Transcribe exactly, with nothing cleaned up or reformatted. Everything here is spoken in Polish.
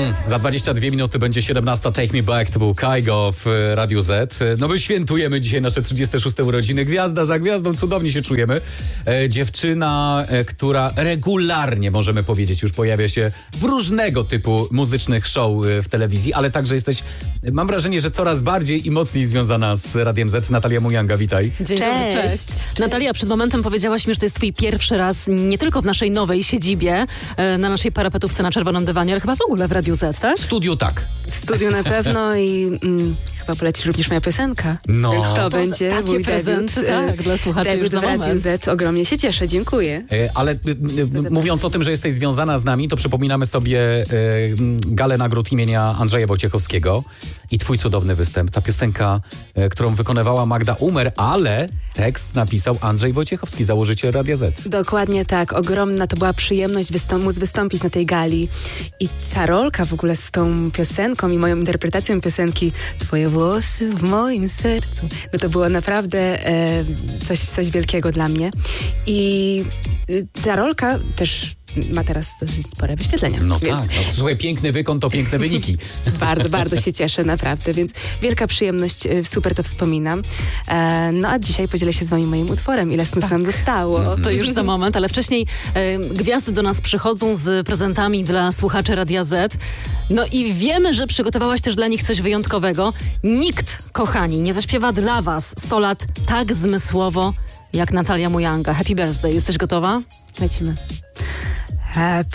Mm, za dwadzieścia dwie minuty będzie siedemnasta. Take Me Back, to był Kaigo w Radiu Z. No my świętujemy dzisiaj nasze trzydzieste szóste urodziny. Gwiazda za gwiazdą, cudownie się czujemy. E, dziewczyna, e, która regularnie, możemy powiedzieć, już pojawia się w różnego typu muzycznych show e, w telewizji, ale także jesteś, mam wrażenie, że coraz bardziej i mocniej związana z Radiem Z. Natalia Mujanga, witaj. Dzień Cześć. dobry, cześć. cześć. Natalia, przed momentem powiedziałaś mi, że to jest twój pierwszy raz nie tylko w naszej nowej siedzibie, e, na naszej parapetówce na czerwonym dywanie, ale chyba w ogóle w Radiu Z, tak? W studiu tak. W studiu na pewno i mm, chyba poleci również moja piosenka. No. Więc to, To będzie takie mój prezenty, debiut, e, tak, dla słuchaczy już debiut za w Radiu moment. Z. Ogromnie się cieszę, dziękuję. E, Ale e, e, mówiąc o tym, że jesteś związana z nami, to przypominamy sobie e, galę nagród imienia Andrzeja Wojciechowskiego i twój cudowny występ. Ta piosenka, e, którą wykonywała Magda Umer, ale tekst napisał Andrzej Wojciechowski, założyciel Radia Z. Dokładnie tak. Ogromna to była przyjemność wystąp- móc wystąpić na tej gali. I ta rolka w ogóle z tą piosenką i moją interpretacją piosenki Twoje włosy w moim sercu. No to było naprawdę e, coś, coś wielkiego dla mnie. I y, ta rolka też ma teraz dosyć spore wyświetlenia. No więc tak, no, słuchaj, piękny wykon to piękne wyniki. Bardzo, bardzo się cieszę, naprawdę, więc wielka przyjemność, y, super to wspominam. E, no a dzisiaj podzielę się z wami moim utworem, ile snów nam zostało. To już za moment, ale wcześniej e, gwiazdy do nas przychodzą z prezentami dla słuchaczy Radia Z. No i wiemy, że przygotowałaś też dla nich coś wyjątkowego. Nikt, kochani, nie zaśpiewa dla was sto lat tak zmysłowo jak Natalia Mujanga. Happy birthday, jesteś gotowa? Lecimy. Happy